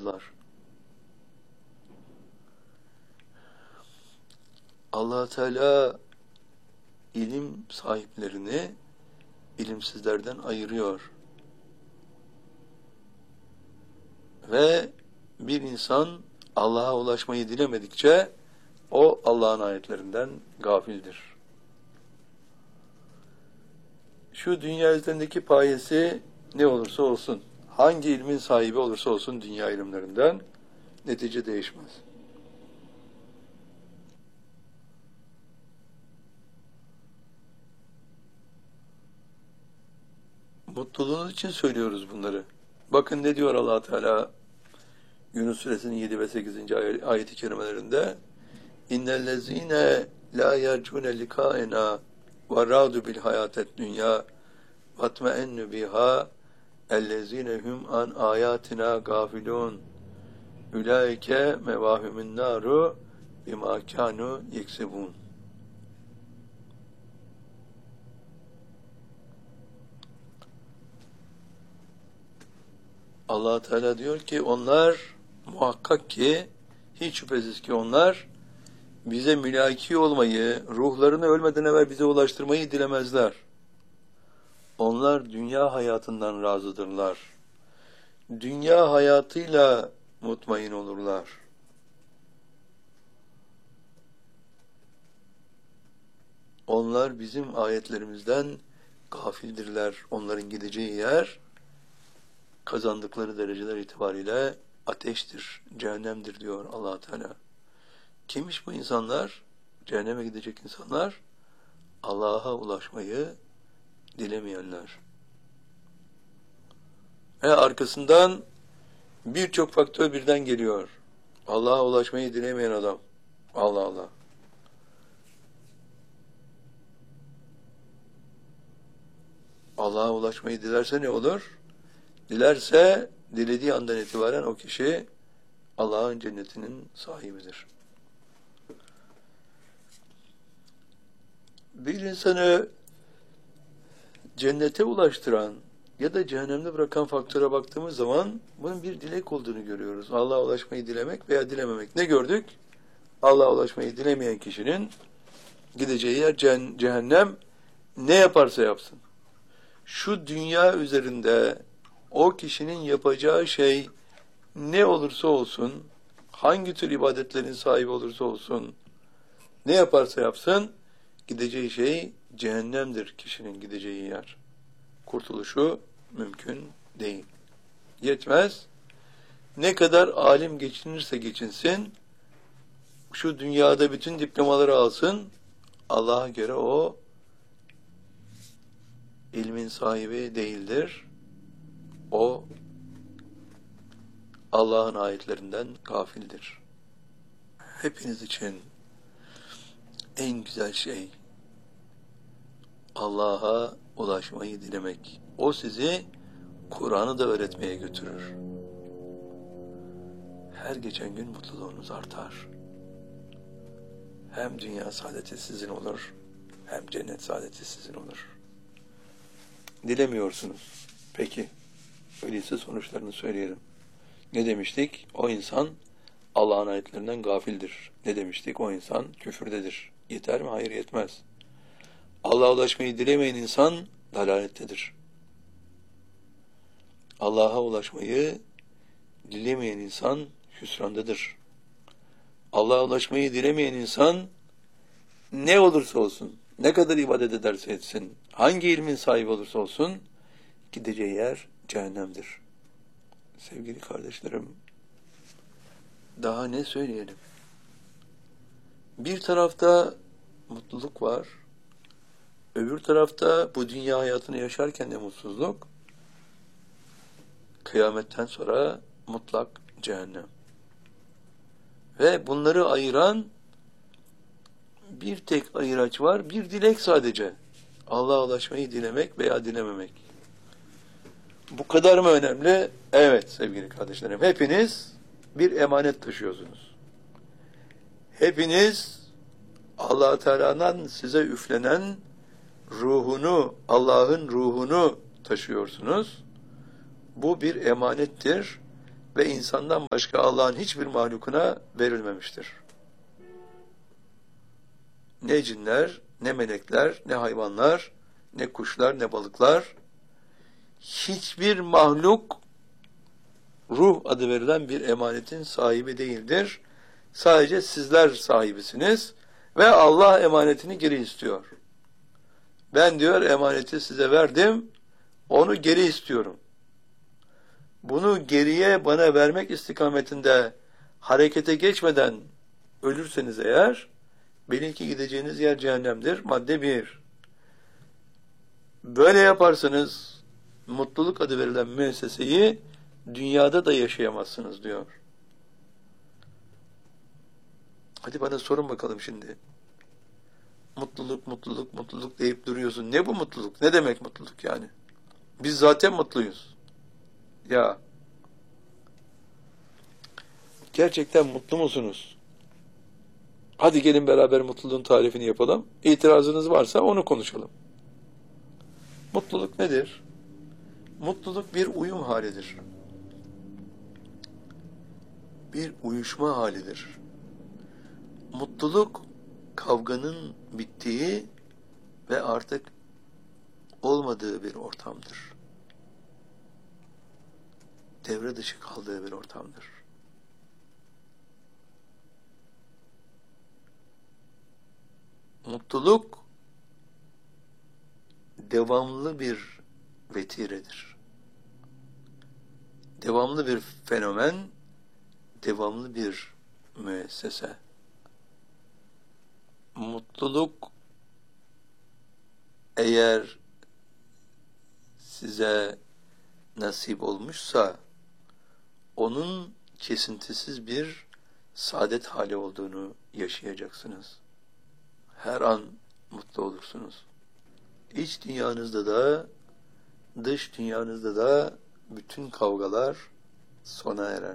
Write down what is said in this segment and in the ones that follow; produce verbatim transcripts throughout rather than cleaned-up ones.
ulaştılar. Allah Teala ilim sahiplerini ilimsizlerden ayırıyor. Ve bir insan Allah'a ulaşmayı dilemedikçe o Allah'ın ayetlerinden gafildir. Şu dünya üzerindeki payesi ne olursa olsun, hangi ilmin sahibi olursa olsun dünya ilimlerinden netice değişmez. Mutluluğunuz için söylüyoruz bunları. Bakın ne diyor Allah Teala Yunus Suresinin yedi ve sekizinci ay- ayet-i kerimelerinde: İnnellezîne lâ yercûne likâenâ ve râdu bil hayâtet dünyâ vatmeennü bihâ ellezîne hum an âyâtinâ gâfilûn ulaike mevâhumün nâru bimâ kânû yeksibûn. Allah Teala diyor ki onlar muhakkak ki, hiç şüphesiz ki onlar bize mülaki olmayı, ruhlarını ölmeden evvel bize ulaştırmayı dilemezler. Onlar dünya hayatından razıdırlar. Dünya hayatıyla mutmain olurlar. Onlar bizim ayetlerimizden gafildirler. Onların gideceği yer, kazandıkları dereceler itibariyle ateştir, cehennemdir diyor Allah Teala. Kimmiş bu insanlar? Cehenneme gidecek insanlar, Allah'a ulaşmayı dilemeyenler. Ve arkasından birçok faktör birden geliyor. Allah'a ulaşmayı dilemeyen adam. Allah Allah. Allah'a ulaşmayı dilerse ne olur? Dilerse, dilediği andan itibaren o kişi Allah'ın cennetinin sahibidir. Bir insanı cennete ulaştıran ya da cehennemde bırakan faktöre baktığımız zaman bunun bir dilek olduğunu görüyoruz. Allah'a ulaşmayı dilemek veya dilememek. Ne gördük? Allah'a ulaşmayı dilemeyen kişinin gideceği yer cehennem, ne yaparsa yapsın. Şu dünya üzerinde o kişinin yapacağı şey ne olursa olsun, hangi tür ibadetlerin sahibi olursa olsun, ne yaparsa yapsın, gideceği şey cehennemdir kişinin gideceği yer. Kurtuluşu mümkün değil. Yetmez. Ne kadar alim geçinirse geçinsin, şu dünyada bütün diplomaları alsın, Allah'a göre o ilmin sahibi değildir. O Allah'ın ayetlerinden gafildir. Hepiniz için en güzel şey Allah'a ulaşmayı dilemek. O sizi Kur'an'ı da öğretmeye götürür. Her geçen gün mutluluğunuz artar. Hem dünya saadeti sizin olur, hem cennet saadeti sizin olur. Dilemiyorsunuz. Peki, öyleyse sonuçlarını söyleyelim. Ne demiştik? O insan Allah'ın ayetlerinden gafildir. Ne demiştik? O insan küfürdedir. Yeter mi? Hayır, yetmez. Allah'a ulaşmayı dilemeyen insan dalalettedir. Allah'a ulaşmayı dilemeyen insan hüsrandadır. Allah'a ulaşmayı dilemeyen insan ne olursa olsun, ne kadar ibadet ederse etsin, hangi ilmin sahibi olursa olsun, gideceği yer cehennemdir. Sevgili kardeşlerim, daha ne söyleyelim? Bir tarafta mutluluk var, öbür tarafta bu dünya hayatını yaşarken de mutsuzluk, kıyametten sonra mutlak cehennem. Ve bunları ayıran bir tek ayıraç var, bir dilek sadece. Allah'a ulaşmayı dilemek veya dilememek. Bu kadar mı önemli? Evet sevgili kardeşlerim. Hepiniz bir emanet taşıyorsunuz. Hepiniz Allah-u Teala'dan size üflenen ruhunu, Allah'ın ruhunu taşıyorsunuz. Bu bir emanettir ve insandan başka Allah'ın hiçbir mahlukuna verilmemiştir. Ne cinler, ne melekler, ne hayvanlar, ne kuşlar, ne balıklar, hiçbir mahluk ruh adı verilen bir emanetin sahibi değildir. Sadece sizler sahibisiniz ve Allah emanetini geri istiyor. Ben diyor emaneti size verdim, onu geri istiyorum. Bunu geriye bana vermek istikametinde harekete geçmeden ölürseniz eğer, belki gideceğiniz yer cehennemdir. Madde bir. Böyle yaparsanız mutluluk adı verilen müesseseyi dünyada da yaşayamazsınız diyor. Hadi bana sorun bakalım şimdi. Mutluluk, mutluluk, mutluluk deyip duruyorsun. Ne bu mutluluk? Ne demek mutluluk yani? Biz zaten mutluyuz. Ya, gerçekten mutlu musunuz? Hadi gelin beraber mutluluğun tarifini yapalım. İtirazınız varsa onu konuşalım. Mutluluk nedir? Mutluluk bir uyum halidir. Bir uyuşma halidir. Mutluluk, kavganın bittiği ve artık olmadığı bir ortamdır. Devre dışı kaldığı bir ortamdır. Mutluluk, devamlı bir vetiredir. Devamlı bir fenomen, devamlı bir müessese. Mutluluk eğer size nasip olmuşsa, onun kesintisiz bir saadet hali olduğunu yaşayacaksınız. Her an mutlu olursunuz. İç dünyanızda da, dış dünyanızda da bütün kavgalar sona erer.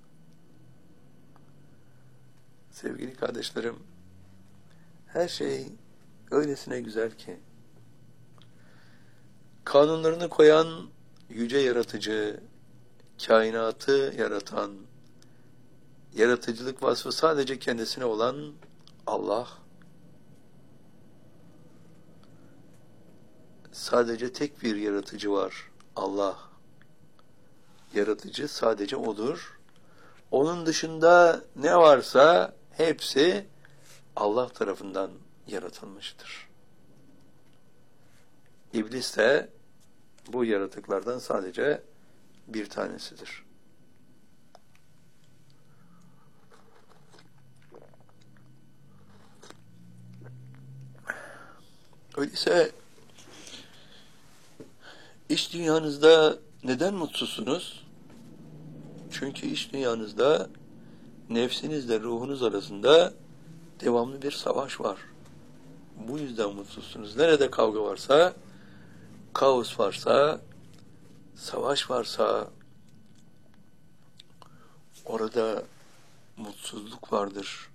Sevgili kardeşlerim, her şey öylesine güzel ki, kanunlarını koyan yüce yaratıcı, kainatı yaratan, yaratıcılık vasfı sadece kendisine olan Allah, sadece tek bir yaratıcı var, Allah. Yaratıcı sadece O'dur. Onun dışında ne varsa hepsi Allah tarafından yaratılmıştır. İblis de bu yaratıklardan sadece bir tanesidir. Öyleyse iç dünyanızda neden mutsuzsunuz? Çünkü iç dünyanızda nefsinizle ruhunuz arasında devamlı bir savaş var. Bu yüzden mutsuzsunuz. Nerede kavga varsa, kaos varsa, savaş varsa, orada mutsuzluk vardır.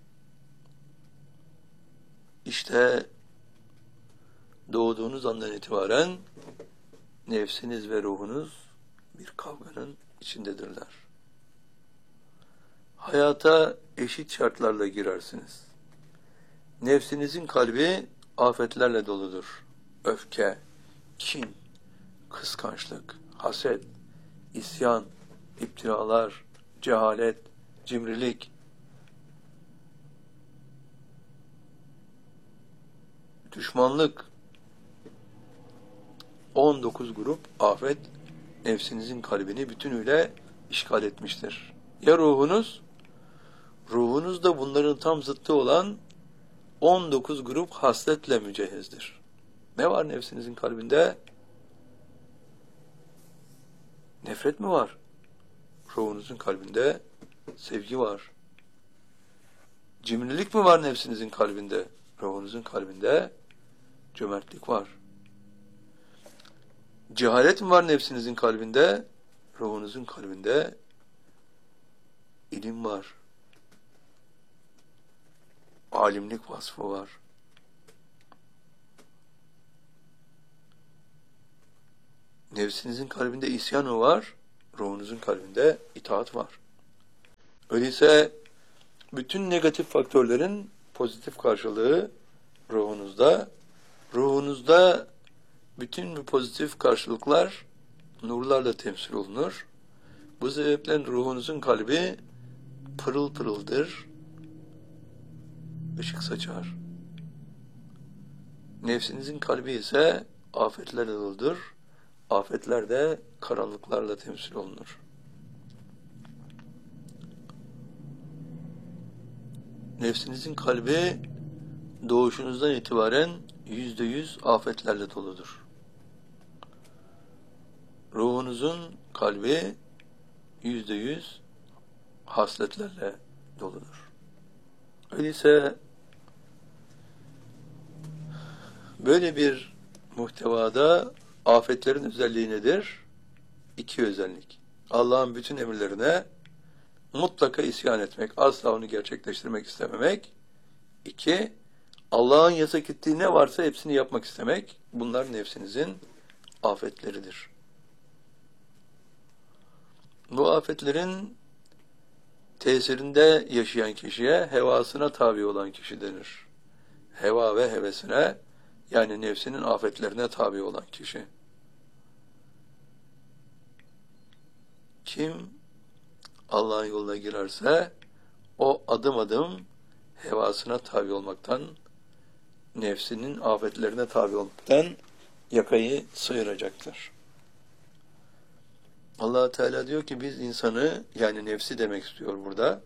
İşte doğduğunuz andan itibaren nefsiniz ve ruhunuz bir kavganın içindedirler. Hayata eşit şartlarla girersiniz. Nefsinizin kalbi afetlerle doludur. Öfke, kin, kıskançlık, haset, isyan, iftiralar, cehalet, cimrilik. Düşmanlık. on dokuz grup afet nefsinizin kalbini bütünüyle işgal etmiştir. Ya ruhunuz? Ruhunuz da bunların tam zıttı olan on dokuz grup hasletle mücehhezdir. Ne var nefsinizin kalbinde? Nefret mi var? Ruhunuzun kalbinde sevgi var. Cimrilik mi var nefsinizin kalbinde? Ruhunuzun kalbinde cömertlik var. Cehalet mi var nefsinizin kalbinde? Ruhunuzun kalbinde ilim var. Alimlik vasfı var. Nefsinizin kalbinde isyan mı var? Ruhunuzun kalbinde itaat var. Öyleyse bütün negatif faktörlerin pozitif karşılığı ruhunuzda. Ruhunuzda bütün bu pozitif karşılıklar nurlarla temsil olunur. Bu sebeple ruhunuzun kalbi pırıl pırıldır, ışık saçar. Nefsinizin kalbi ise afetlerle doludur. Afetler de karanlıklarla temsil olunur. Nefsinizin kalbi doğuşunuzdan itibaren yüzde yüz afetlerle doludur. Ruhunuzun kalbi yüzde yüz hasletlerle doludur. Öyleyse böyle bir muhtevada afetlerin özelliği nedir? İki özellik. Allah'ın bütün emirlerine mutlaka isyan etmek, asla onu gerçekleştirmek istememek. İki, Allah'ın yasak ettiği ne varsa hepsini yapmak istemek. Bunlar nefsinizin afetleridir. Bu afetlerin tesirinde yaşayan kişiye hevasına tabi olan kişi denir. Heva ve hevesine, yani nefsinin afetlerine tabi olan kişi. Kim Allah'ın yoluna girerse o adım adım hevasına tabi olmaktan, nefsinin afetlerine tabi olmaktan yakayı sıyıracaktır. Allah Teala diyor ki biz insanı, yani nefsi demek istiyor burada,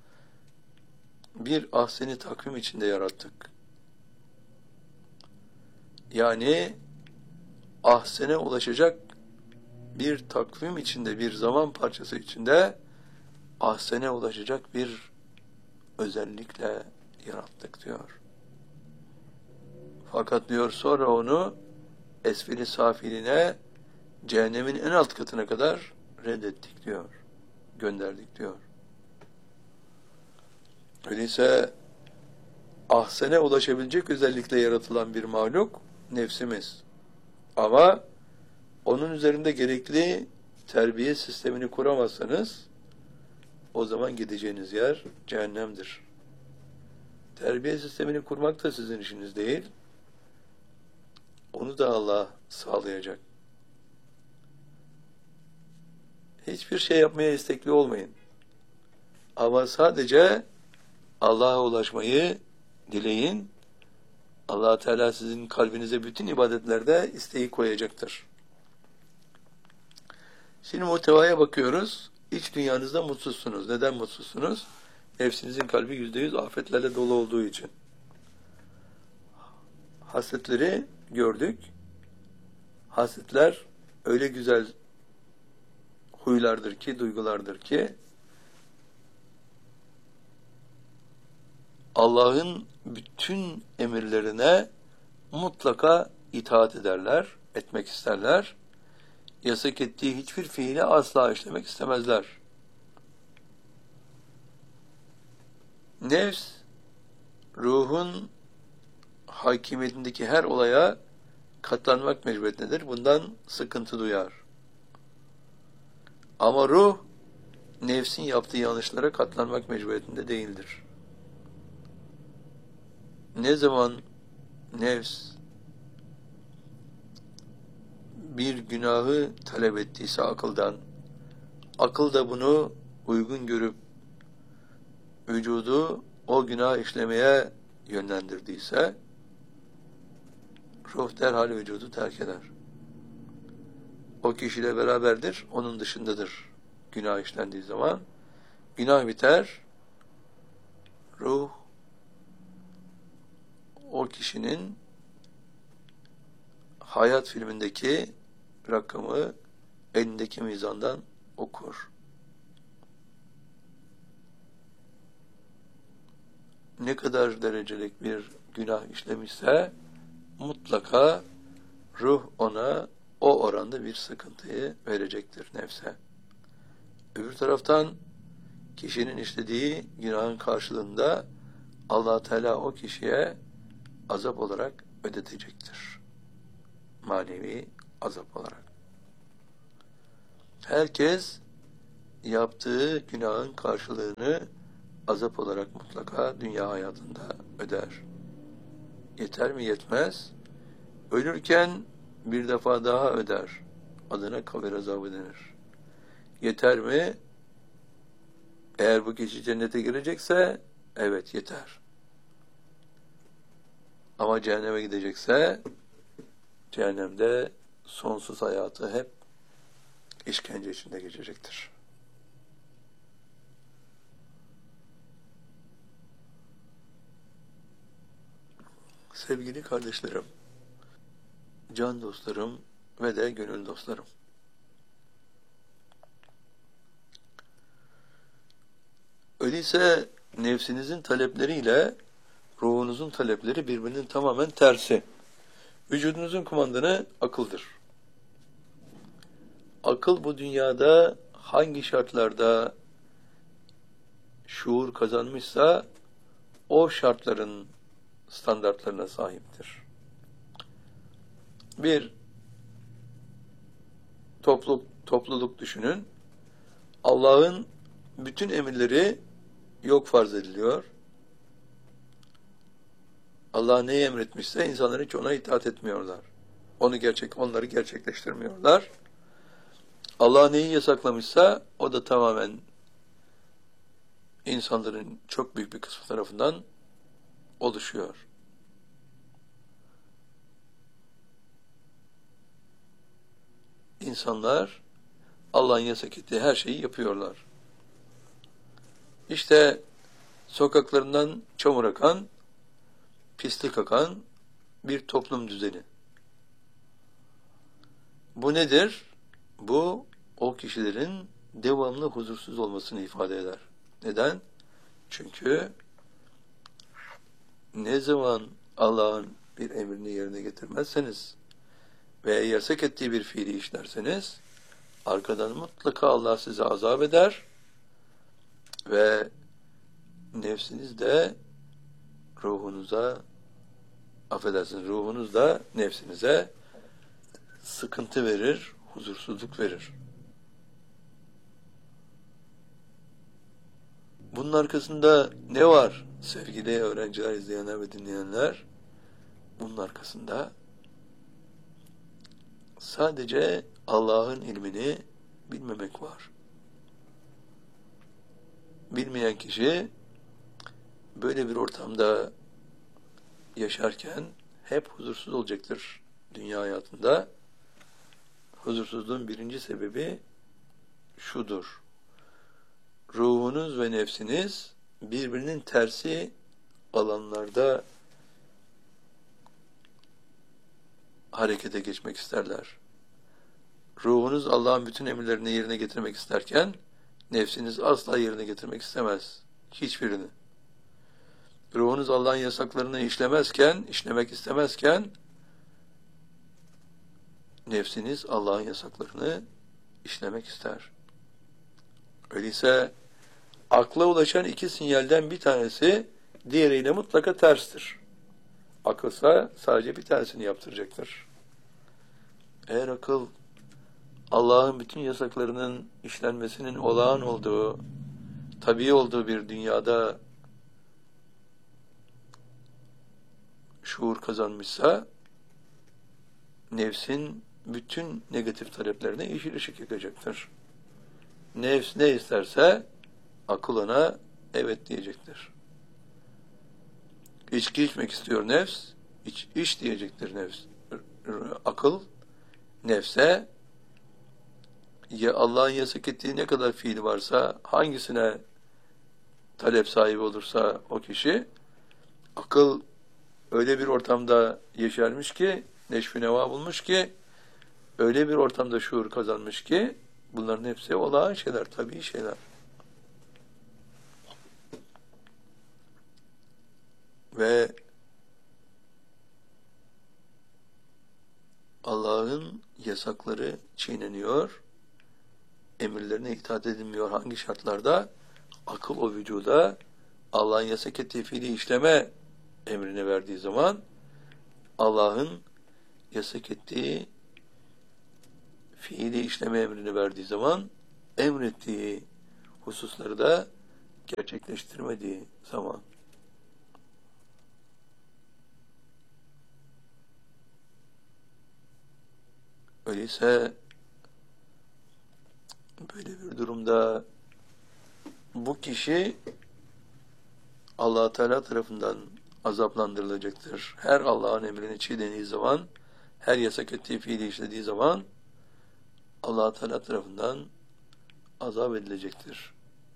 bir ahseni takvim içinde yarattık. Yani ahsene ulaşacak bir takvim içinde, bir zaman parçası içinde ahsene ulaşacak bir özellikle yarattık diyor. Fakat diyor sonra onu esfili safiline, cehennemin en alt katına kadar reddettik diyor. Gönderdik diyor. Öyleyse ahsene ulaşabilecek özellikle yaratılan bir mahluk nefsimiz. Ama onun üzerinde gerekli terbiye sistemini kuramazsanız o zaman gideceğiniz yer cehennemdir. Terbiye sistemini kurmak da sizin işiniz değil. Onu da Allah sağlayacak. Hiçbir şey yapmaya istekli olmayın. Ama sadece Allah'a ulaşmayı dileyin. Allah Teala sizin kalbinize bütün ibadetlerde isteği koyacaktır. Şimdi muhtevaya bakıyoruz. İç dünyanızda mutsuzsunuz. Neden mutsuzsunuz? Nefsinizin kalbi yüzde yüz afetlerle dolu olduğu için. Hasletleri gördük. Hasletler öyle güzel huylardır ki, duygulardır ki Allah'ın bütün emirlerine mutlaka itaat ederler, etmek isterler. Yasak ettiği hiçbir fiili asla işlemek istemezler. Nefs, ruhun hakimiyetindeki her olaya katlanmak mecburiyetindedir. Bundan sıkıntı duyar. Ama ruh, nefsin yaptığı yanlışlara katlanmak mecburiyetinde değildir. Ne zaman nefs bir günahı talep ettiyse akıldan, akıl da bunu uygun görüp vücudu o günah işlemeye yönlendirdiyse, ruh derhal vücudu terk eder. O kişiyle beraberdir, onun dışındadır günah işlendiği zaman. Günah biter, ruh o kişinin hayat filmindeki rakamı elindeki mizandan okur. Ne kadar derecelik bir günah işlemişse mutlaka ruh ona o oranda bir sıkıntıyı verecektir nefse. Öbür taraftan kişinin işlediği günahın karşılığında Allah Teala o kişiye azap olarak ödetecektir. Manevi azap olarak. Herkes yaptığı günahın karşılığını azap olarak mutlaka dünya hayatında öder. Yeter mi? Yetmez. Ölürken bir defa daha öder. Adına kabir azabı denir. Yeter mi? Eğer bu kişi cennete girecekse evet yeter. Ama cehenneme gidecekse cehennemde sonsuz hayatı hep işkence içinde geçecektir. Sevgili kardeşlerim, can dostlarım ve de gönül dostlarım. Öyleyse nefsinizin talepleriyle ruhunuzun talepleri birbirinin tamamen tersi. Vücudunuzun kumandanı akıldır. Akıl bu dünyada hangi şartlarda şuur kazanmışsa o şartların standartlarına sahiptir. Bir topluluk, topluluk düşünün. Allah'ın bütün emirleri yok farz ediliyor. Allah neyi emretmişse insanlar hiç ona itaat etmiyorlar. Onu gerçek, onları gerçekleştirmiyorlar. Allah neyi yasaklamışsa o da tamamen insanların çok büyük bir kısmı tarafından oluşuyor. İnsanlar Allah'ın yasak ettiği her şeyi yapıyorlar. İşte sokaklarından çamur akan, pislik akan bir toplum düzeni. Bu nedir? Bu o kişilerin devamlı huzursuz olmasını ifade eder. Neden? Çünkü ne zaman Allah'ın bir emrini yerine getirmezseniz veya yasak ettiği bir fiili işlerseniz arkadan mutlaka Allah size azap eder ve nefsiniz de ruhunuza affedersiniz, ruhunuz da nefsinize sıkıntı verir, huzursuzluk verir. Bunun arkasında ne var sevgili öğrenciler, izleyenler ve dinleyenler? Bunun arkasında sadece Allah'ın ilmini bilmemek var. Bilmeyen kişi böyle bir ortamda yaşarken hep huzursuz olacaktır dünya hayatında. Huzursuzluğun birinci sebebi şudur. Ruhunuz ve nefsiniz birbirinin tersi alanlarda harekete geçmek isterler. Ruhunuz Allah'ın bütün emirlerini yerine getirmek isterken nefsiniz asla yerine getirmek istemez. Hiçbirini. Ruhunuz Allah'ın yasaklarını işlemezken, işlemek istemezken nefsiniz Allah'ın yasaklarını işlemek ister. Öyleyse akla ulaşan iki sinyalden bir tanesi diğeriyle mutlaka terstir. Akılsa sadece bir tanesini yaptıracaktır. Eğer akıl Allah'ın bütün yasaklarının işlenmesinin olağan olduğu, tabii olduğu bir dünyada şuur kazanmışsa nefsin bütün negatif taleplerine yeşil ışık yakacaktır. Nefs ne isterse akıl ona evet diyecektir. İçki içmek istiyor nefs, iç, iç diyecektir nefs. Akıl nefse ya Allah'ın yasak ettiği ne kadar fiil varsa, hangisine talep sahibi olursa o kişi, akıl öyle bir ortamda yeşermiş ki, neşv-i neva bulmuş ki, öyle bir ortamda şuur kazanmış ki, bunların hepsi olağan şeyler, tabii şeyler. Ve Allah'ın yasakları çiğneniyor, emirlerine itaat edilmiyor. Hangi şartlarda? Akıl o vücuda Allah'ın yasak ettiği fiili işleme emrini verdiği zaman, Allah'ın yasak ettiği fiili işleme emrini verdiği zaman, emrettiği hususları da gerçekleştirmediği zaman. Öyleyse böyle bir durumda bu kişi Allah Teala tarafından azaplandırılacaktır. Her Allah'ın emrini çiğnediği zaman, her yasak ettiği fiili işlediği zaman Allah Teala tarafından azap edilecektir.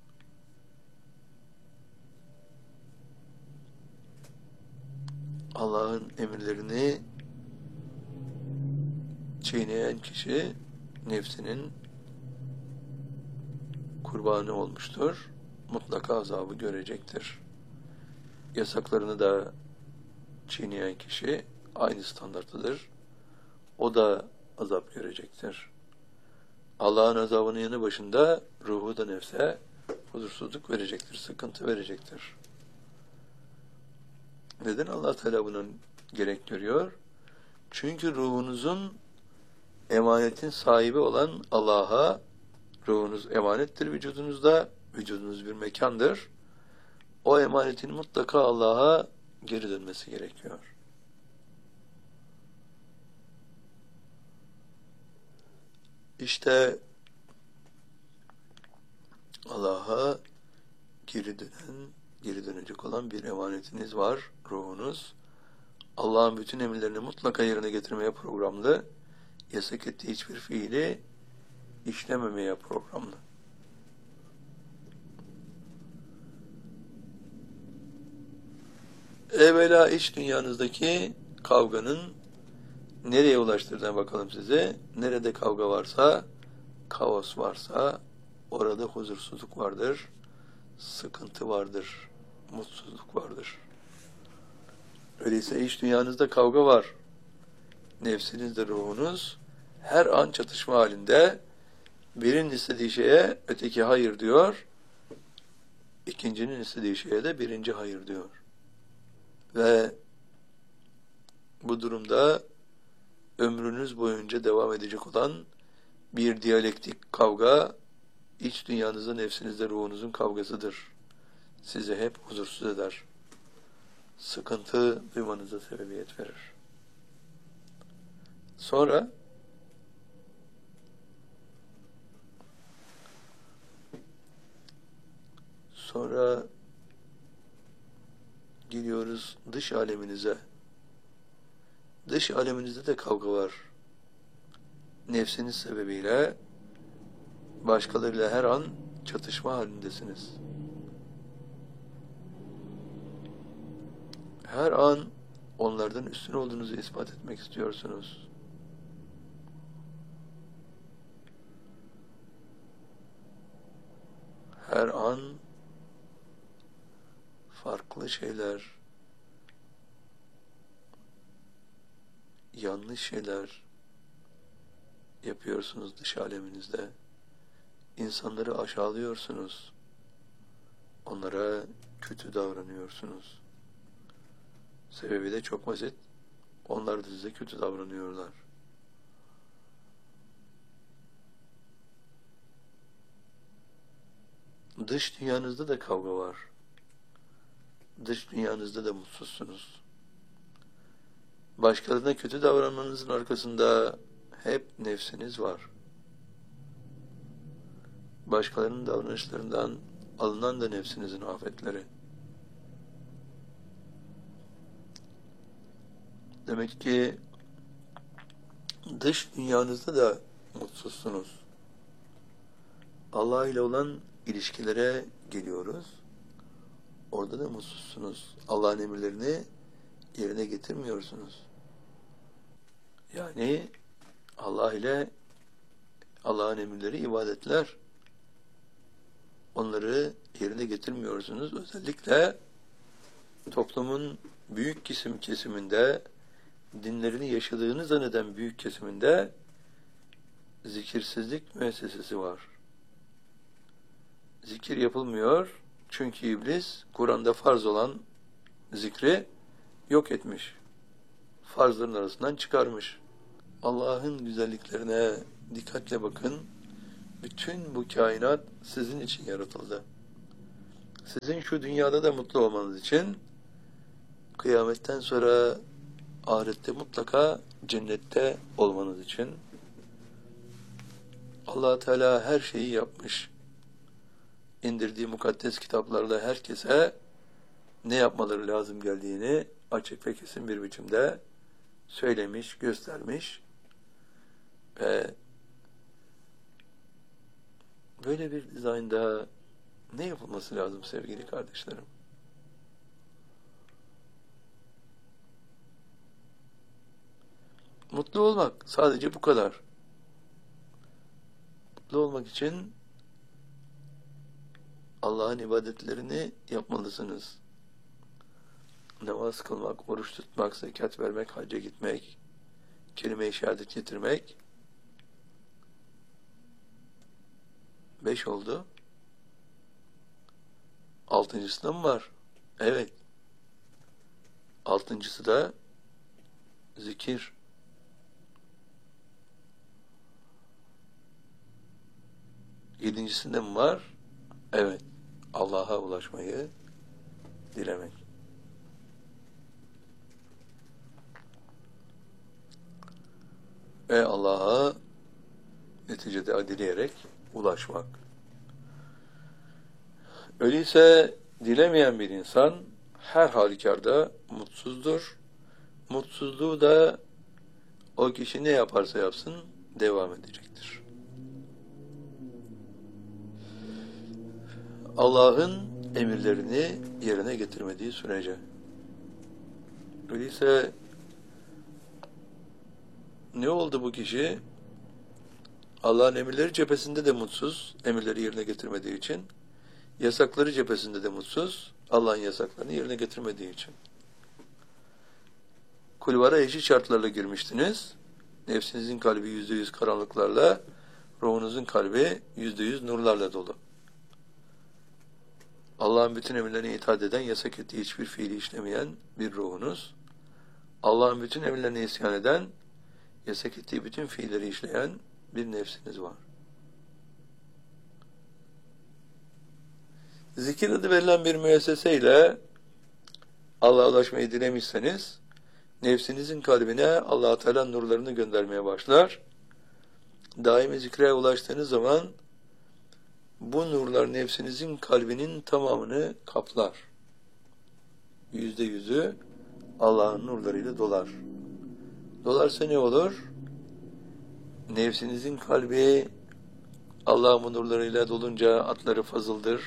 Allah'ın emirlerini çiğneyen kişi nefsinin kurbanı olmuştur. Mutlaka azabı görecektir. Yasaklarını da çiğneyen kişi aynı standarttadır. O da azap görecektir. Allah'ın azabının yanı başında ruhu da nefse huzursuzluk verecektir, sıkıntı verecektir. Neden Allah Teala bunun gerek görüyor? Çünkü ruhunuzun emanetin sahibi olan Allah'a, ruhunuz emanettir vücudunuzda, vücudunuz bir mekandır. O emanetin mutlaka Allah'a geri dönmesi gerekiyor. İşte Allah'a geri dönen, geri dönecek olan bir emanetiniz var, ruhunuz. Allah'ın bütün emirlerini mutlaka yerine getirmeye programlı, yasak ettiği hiçbir fiili işlememeye programlı. Evvela iç dünyanızdaki kavganın nereye ulaştırdığına bakalım size. Nerede kavga varsa, kaos varsa orada huzursuzluk vardır, sıkıntı vardır, mutsuzluk vardır. Öyleyse iç dünyanızda kavga var. Nefsinizde ruhunuz her an çatışma halinde. Birinin istediği şeye öteki hayır diyor. İkincinin istediği şeye de birinci hayır diyor. Ve bu durumda ömrünüz boyunca devam edecek olan bir diyalektik kavga, iç dünyanızda nefsinizde ruhunuzun kavgasıdır. Sizi hep huzursuz eder. Sıkıntı duymanıza sebebiyet verir. Sonra sonra geliyoruz dış aleminize. Dış aleminizde de kavga var. Nefsiniz sebebiyle başkalarıyla her an çatışma halindesiniz. Her an onlardan üstün olduğunuzu ispat etmek istiyorsunuz. Her an farklı şeyler, yanlış şeyler yapıyorsunuz dış aleminizde. İnsanları aşağılıyorsunuz. Onlara kötü davranıyorsunuz. Sebebi de çok basit. Onlar da size kötü davranıyorlar. Dış dünyanızda da kavga var. Dış dünyanızda da mutsuzsunuz. Başkalarına kötü davranmanızın arkasında hep nefsiniz var. Başkalarının davranışlarından alınan da nefsinizin afetleri. Demek ki dış dünyanızda da mutsuzsunuz. Allah ile olan ilişkilere geliyoruz. Orada da mutsuzsunuz. Allah'ın emirlerini yerine getirmiyorsunuz. Yani Allah ile Allah'ın emirleri ibadetler. Onları yerine getirmiyorsunuz. Özellikle toplumun büyük kesim kesiminde, dinlerini yaşadığını zanneden büyük kesiminde zikirsizlik müessesesi var. Zikir yapılmıyor çünkü iblis Kur'an'da farz olan zikri yok etmiş. Farzların arasından çıkarmış. Allah'ın güzelliklerine dikkatle bakın. bütün bu kainat sizin için yaratıldı. Sizin şu dünyada da mutlu olmanız için, kıyametten sonra ahirette mutlaka cennette olmanız için Allah Teala her şeyi yapmış. İndirdiği mukaddes kitaplarla herkese ne yapmaları lazım geldiğini açık ve kesin bir biçimde söylemiş, göstermiş ve böyle bir dizaynda ne yapılması lazım sevgili kardeşlerim? Mutlu olmak, sadece bu kadar. Mutlu olmak için Allah'ın ibadetlerini yapmalısınız. Namaz kılmak, oruç tutmak, zekat vermek, hacca gitmek, kelime-i şehadet getirmek. Beş oldu. Altıncısı da mı var? Evet. Altıncısı da zikir. Yedincisinde mi var? Evet. Allah'a ulaşmayı dilemek. Ve Allah'a neticede dileyerek ulaşmak. Öyleyse dilemeyen bir insan her halükarda mutsuzdur. Mutsuzluğu da o kişi ne yaparsa yapsın devam edecektir. Allah'ın emirlerini yerine getirmediği sürece. Öyleyse ne oldu bu kişi? Allah'ın emirleri cephesinde de mutsuz, emirleri yerine getirmediği için. Yasakları cephesinde de mutsuz, Allah'ın yasaklarını yerine getirmediği için. Kulvara eşit şartlarla girmiştiniz. Nefsinizin kalbi yüzde yüz karanlıklarla, ruhunuzun kalbi yüzde yüz nurlarla dolu. Allah'ın bütün emirlerine itaat eden, yasak ettiği hiçbir fiili işlemeyen bir ruhunuz. Allah'ın bütün emirlerine isyan eden, yasak ettiği bütün fiilleri işleyen bir nefsiniz var. Zikir adı verilen bir müesseseyle Allah'a ulaşmayı dilemişseniz, nefsinizin kalbine Allah-u Teala nurlarını göndermeye başlar. Daimi zikre ulaştığınız zaman bu nurlar nefsinizin kalbinin tamamını kaplar. Yüzde yüzü Allah'ın nurlarıyla dolar. Dolarsa ne olur? Nefsinizin kalbi Allah'ın nurlarıyla dolunca atları fazıldır.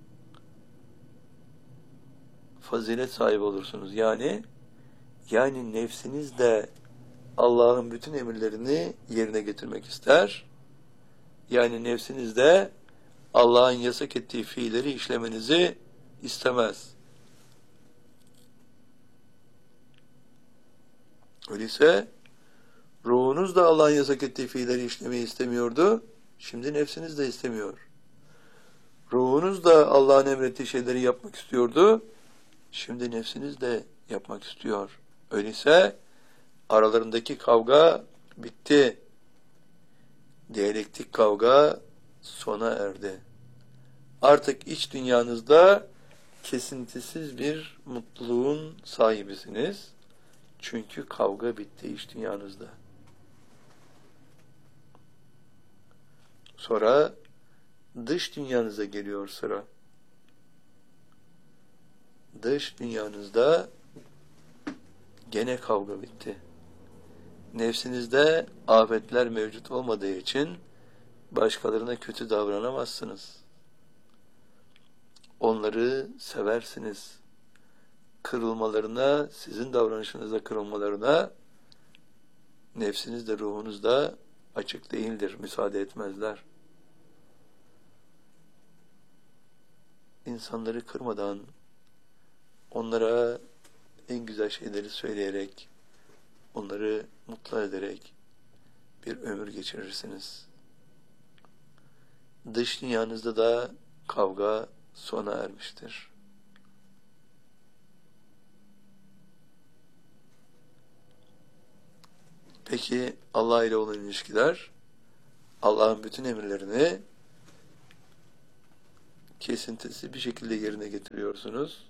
Fazilet sahibi olursunuz. Yani yani nefsiniz de Allah'ın bütün emirlerini yerine getirmek ister. Yani nefsiniz de Allah'ın yasak ettiği fiilleri işlemenizi istemez. Öyleyse ruhunuz da Allah'ın yasak ettiği fiilleri işlemeyi istemiyordu. Şimdi nefsiniz de istemiyor. Ruhunuz da Allah'ın emrettiği şeyleri yapmak istiyordu. Şimdi nefsiniz de yapmak istiyor. Öyleyse aralarındaki kavga bitti. Diyalektik kavga sona erdi. Artık iç dünyanızda kesintisiz bir mutluluğun sahibisiniz. Çünkü kavga bitti iç dünyanızda. Sonra dış dünyanıza geliyor sıra. Dış dünyanızda gene kavga bitti. Nefsinizde afetler mevcut olmadığı için başkalarına kötü davranamazsınız. Onları seversiniz. Kırılmalarına, sizin davranışınızda kırılmalarına nefsiniz de ruhunuz da açık değildir, müsaade etmezler. İnsanları kırmadan, onlara en güzel şeyleri söyleyerek, onları mutlu ederek bir ömür geçirirsiniz. Dış dünyanızda da kavga sona ermiştir. Peki Allah ile olan ilişkiler? Allah'ın bütün emirlerini kesintisiz bir şekilde yerine getiriyorsunuz.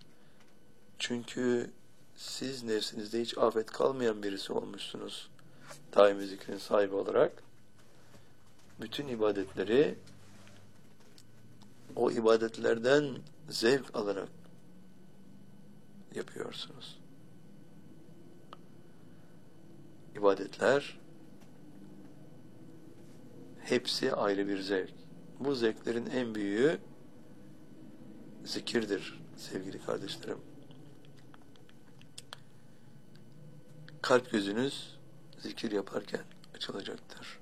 Çünkü siz nefsinizde hiç afet kalmayan birisi olmuşsunuz. Daimi zikrin sahibi olarak. Bütün ibadetleri o ibadetlerden zevk alarak yapıyorsunuz. İbadetler hepsi ayrı bir zevk. Bu zevklerin en büyüğü zikirdir sevgili kardeşlerim. Kalp gözünüz zikir yaparken açılacaktır.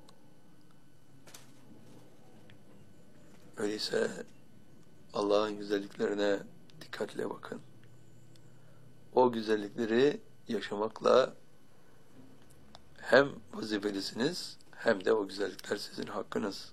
Öyleyse Allah'ın güzelliklerine dikkatle bakın. O güzellikleri yaşamakla hem vazifelisiniz hem de o güzellikler sizin hakkınız.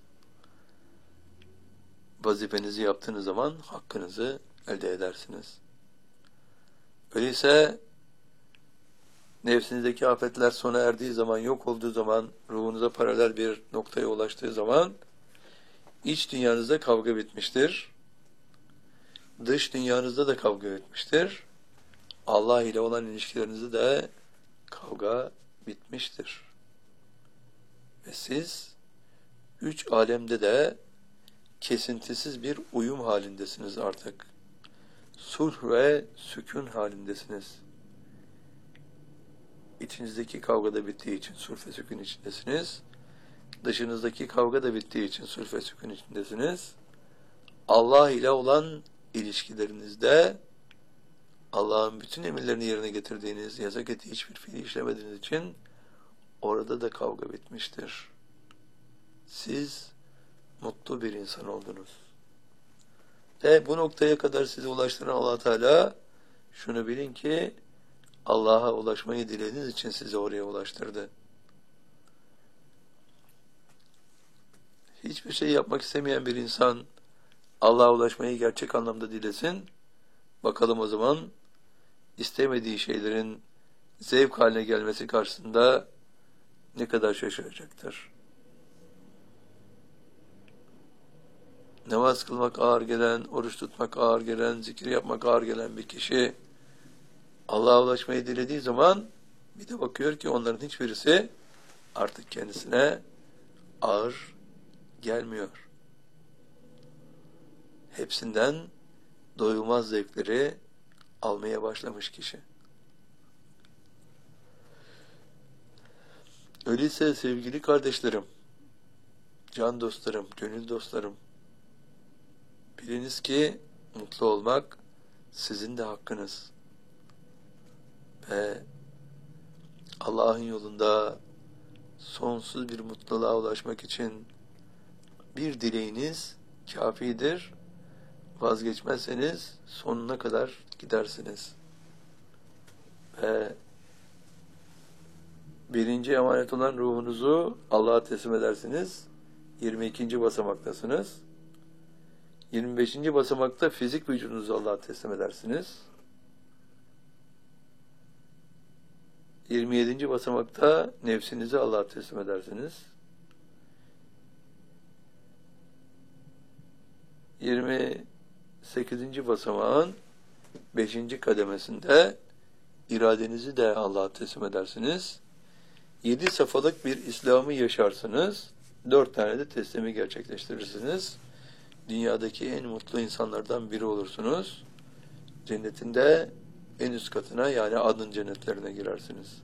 Vazifenizi yaptığınız zaman hakkınızı elde edersiniz. Öyleyse nefsinizdeki afetler sona erdiği zaman, yok olduğu zaman, ruhunuza paralel bir noktaya ulaştığı zaman iç dünyanızda kavga bitmiştir. Dış dünyanızda da kavga bitmiştir. Allah ile olan ilişkilerinizde de kavga bitmiştir. Ve siz üç alemde de kesintisiz bir uyum halindesiniz artık. Sulh ve sükun halindesiniz. İçinizdeki kavga da bittiği için sulh ve sükun içindesiniz. Dışınızdaki kavga da bittiği için sulh ve sükun içindesiniz. Allah ile olan ilişkilerinizde Allah'ın bütün emirlerini yerine getirdiğiniz, yasak ettiği hiçbir fiili işlemediğiniz için orada da kavga bitmiştir. Siz mutlu bir insan oldunuz. Ve bu noktaya kadar sizi ulaştıran Allah Teala, şunu bilin ki Allah'a ulaşmayı dilediğiniz için sizi oraya ulaştırdı. Hiçbir şey yapmak istemeyen bir insan Allah'a ulaşmayı gerçek anlamda dilesin. Bakalım o zaman istemediği şeylerin zevk haline gelmesi karşısında ne kadar şaşıracaktır. Namaz kılmak ağır gelen, oruç tutmak ağır gelen, zikir yapmak ağır gelen bir kişi Allah'a ulaşmayı dilediği zaman bir de bakıyor ki onların hiçbirisi artık kendisine ağır gelmiyor. Hepsinden doyulmaz zevkleri almaya başlamış kişi. Öyleyse sevgili kardeşlerim, can dostlarım, gönül dostlarım, biliniz ki mutlu olmak sizin de hakkınız. Ve Allah'ın yolunda sonsuz bir mutluluğa ulaşmak için bir dileğiniz kafidir. Vazgeçmezseniz sonuna kadar gidersiniz. Ve birinci emanet olan ruhunuzu Allah'a teslim edersiniz. yirmi ikinci basamaktasınız. yirmi beşinci basamakta fizik vücudunuzu Allah'a teslim edersiniz. yirmi yedinci basamakta nefsinizi Allah'a teslim edersiniz. yirmi sekizinci basamağın beşinci kademesinde iradenizi de Allah'a teslim edersiniz. yedi safhalık bir İslam'ı yaşarsınız. dört tane de teslimi gerçekleştirirsiniz. Dünyadaki en mutlu insanlardan biri olursunuz. Cennetinde en üst katına, yani adın cennetlerine girersiniz.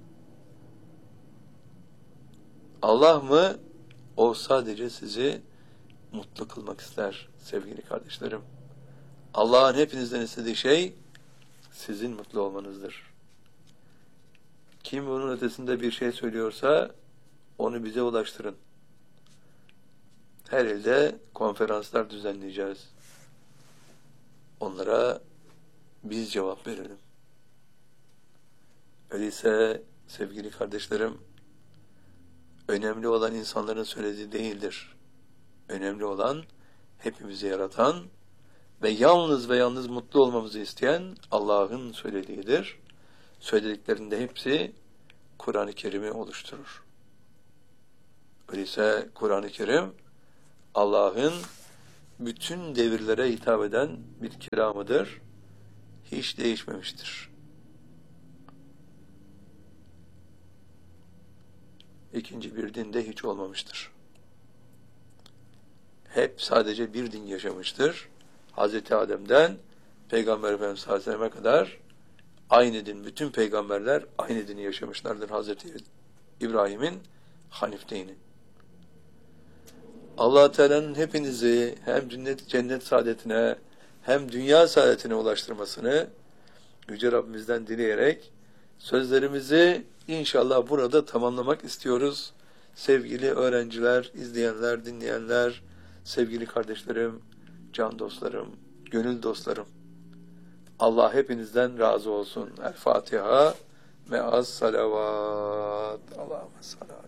Allah mı? O sadece sizi mutlu kılmak ister sevgili kardeşlerim. Allah'ın hepinizden istediği şey sizin mutlu olmanızdır. Kim bunun ötesinde bir şey söylüyorsa onu bize ulaştırın. Her ilde konferanslar düzenleyeceğiz. Onlara biz cevap verelim. Öyleyse sevgili kardeşlerim, önemli olan insanların söylediği değildir. Önemli olan hepimizi yaratan ve yalnız ve yalnız mutlu olmamızı isteyen Allah'ın söylediğidir. Söylediklerinde hepsi Kur'an-ı Kerim'i oluşturur. Öyleyse Kur'an-ı Kerim Allah'ın bütün devirlere hitap eden bir kelamıdır. Hiç değişmemiştir. İkinci bir din de hiç olmamıştır. Hep sadece bir din yaşamıştır. Hazreti Adem'den Peygamber Efendimiz sallallahu aleyhi ve selleme kadar aynı din, bütün peygamberler aynı dini yaşamışlardır. Hazreti İbrahim'in Hanif dini. Allah Teala'nın hepinizi hem cennet, cennet saadetine hem dünya saadetine ulaştırmasını Yüce Rabbimizden dileyerek sözlerimizi inşallah burada tamamlamak istiyoruz. Sevgili öğrenciler, izleyenler, dinleyenler, sevgili kardeşlerim, can dostlarım, gönül dostlarım. Allah hepinizden razı olsun. El Fatiha me'as salavat. Allahümme sallallahu